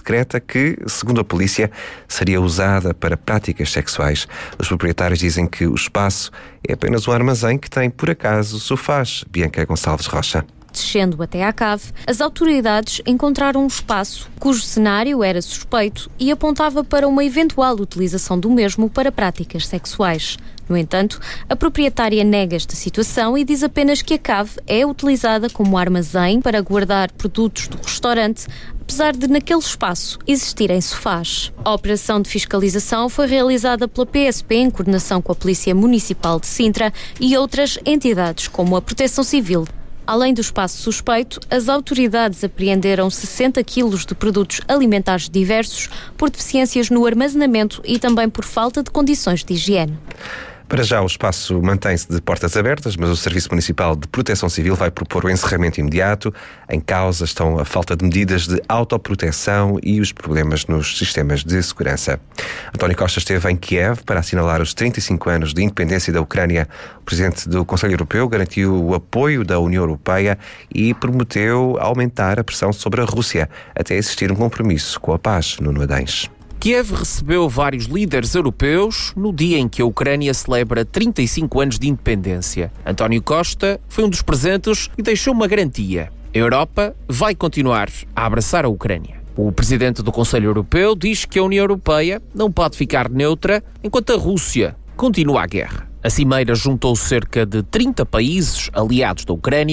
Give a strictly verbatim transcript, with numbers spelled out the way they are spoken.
secreta que, segundo a polícia, seria usada para práticas sexuais. Os proprietários dizem que o espaço é apenas um armazém que tem, por acaso, sofás. Bianca Gonçalves Rocha. Descendo até à cave, as autoridades encontraram um espaço cujo cenário era suspeito e apontava para uma eventual utilização do mesmo para práticas sexuais. No entanto, a proprietária nega esta situação e diz apenas que a cave é utilizada como armazém para guardar produtos do restaurante, apesar de naquele espaço existirem sofás. A operação de fiscalização foi realizada pela P S P em coordenação com a Polícia Municipal de Sintra e outras entidades como a Proteção Civil. Além do espaço suspeito, as autoridades apreenderam sessenta quilos de produtos alimentares diversos por deficiências no armazenamento e também por falta de condições de higiene. Para já o espaço mantém-se de portas abertas, mas o Serviço Municipal de Proteção Civil vai propor o encerramento imediato. Em causa estão a falta de medidas de autoproteção e os problemas nos sistemas de segurança. António Costa esteve em Kiev para assinalar os trinta e cinco anos de independência da Ucrânia. O presidente do Conselho Europeu garantiu o apoio da União Europeia e prometeu aumentar a pressão sobre a Rússia até existir um compromisso com a paz. Nuno Adães. Kiev recebeu vários líderes europeus no dia em que a Ucrânia celebra trinta e cinco anos de independência. António Costa foi um dos presentes e deixou uma garantia. A Europa vai continuar a abraçar a Ucrânia. O presidente do Conselho Europeu diz que a União Europeia não pode ficar neutra enquanto a Rússia continua a guerra. A cimeira juntou cerca de trinta países aliados da Ucrânia